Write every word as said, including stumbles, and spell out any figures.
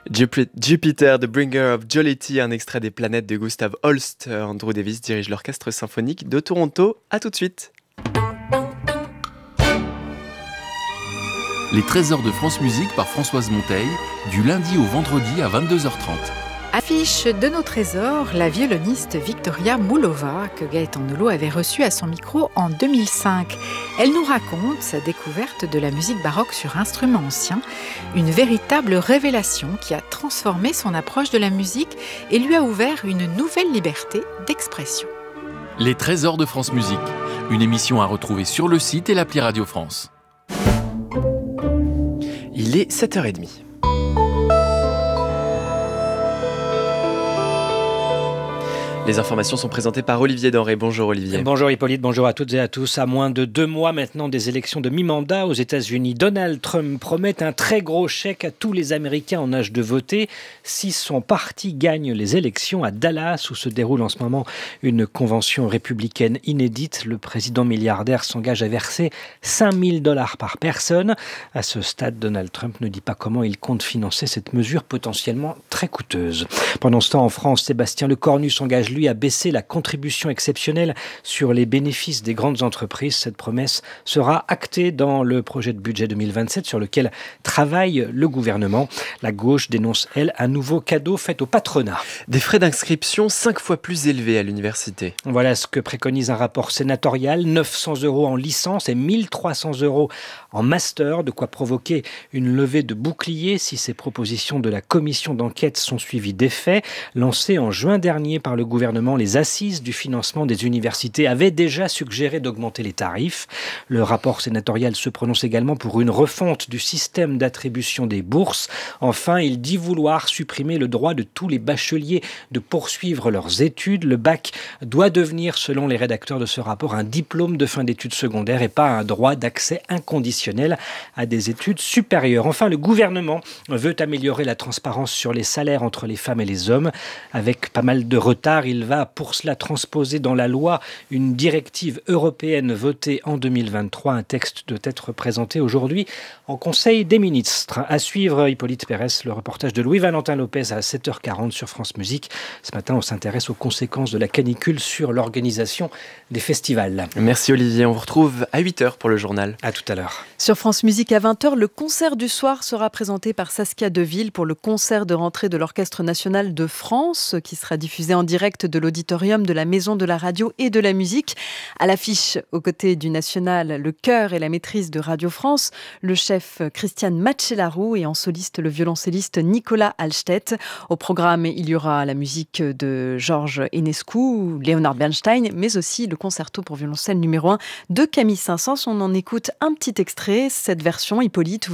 Jupi- Jupiter, The Bringer of Jollity, un extrait des Planètes de Gustav Holst. Andrew Davis dirige l'orchestre symphonique de Toronto. À tout de suite. Les trésors de France Musique par Françoise Monteil, du lundi au vendredi à vingt-deux heures trente. Affiche de nos trésors, la violoniste Victoria Moulova, que Gaëtan Nolot avait reçue à son micro en deux mille cinq. Elle nous raconte sa découverte de la musique baroque sur instruments anciens, une véritable révélation qui a transformé son approche de la musique et lui a ouvert une nouvelle liberté d'expression. Les trésors de France Musique, une émission à retrouver sur le site et l'appli Radio France. Il est sept heures trente. Les informations sont présentées par Olivier Denré. Bonjour Olivier. Bonjour Hippolyte, bonjour à toutes et à tous. À moins de deux mois maintenant des élections de mi-mandat aux États-Unis, Donald Trump promet un très gros chèque à tous les Américains en âge de voter si son parti gagne les élections à Dallas, où se déroule en ce moment une convention républicaine inédite. Le président milliardaire s'engage à verser cinq mille dollars par personne. À ce stade, Donald Trump ne dit pas comment il compte financer cette mesure potentiellement très coûteuse. Pendant ce temps, en France, Sébastien Lecornu s'engage lui a baissé la contribution exceptionnelle sur les bénéfices des grandes entreprises. Cette promesse sera actée dans le projet de budget deux mille vingt-sept sur lequel travaille le gouvernement. La gauche dénonce, elle, un nouveau cadeau fait au patronat. Des frais d'inscription cinq fois plus élevés à l'université. Voilà ce que préconise un rapport sénatorial. neuf cents euros en licence et mille trois cents euros en master, de quoi provoquer une levée de bouclier si ces propositions de la commission d'enquête sont suivies d'effets. Lancées en juin dernier par le gouvernement, les assises du financement des universités avaient déjà suggéré d'augmenter les tarifs. Le rapport sénatorial se prononce également pour une refonte du système d'attribution des bourses. Enfin, il dit vouloir supprimer le droit de tous les bacheliers de poursuivre leurs études. Le bac doit devenir, selon les rédacteurs de ce rapport, un diplôme de fin d'études secondaires et pas un droit d'accès inconditionnel à des études supérieures. Enfin, le gouvernement veut améliorer la transparence sur les salaires entre les femmes et les hommes. Avec pas mal de retard, il va pour cela transposer dans la loi une directive européenne votée en deux mille vingt-trois. Un texte doit être présenté aujourd'hui en Conseil des ministres. À suivre, Hippolyte Pérès, le reportage de Louis-Valentin Lopez à sept heures quarante sur France Musique. Ce matin, on s'intéresse aux conséquences de la canicule sur l'organisation des festivals. Merci Olivier, on vous retrouve à huit heures pour le journal. À tout à l'heure. Sur France Musique à vingt heures, le concert du soir sera présenté par Saskia Deville pour le concert de rentrée de l'Orchestre national de France qui sera diffusé en direct de l'auditorium de la Maison de la Radio et de la Musique. À l'affiche, aux côtés du National, le chœur et la maîtrise de Radio France, le chef Christiane Machelarou et en soliste le violoncelliste Nicolas Alstedt. Au programme, il y aura la musique de Georges Enescu, Leonard Bernstein, mais aussi le concerto pour violoncelle numéro un de Camille Saint-Saëns. On en écoute un petit extrait, cette version, Hippolyte.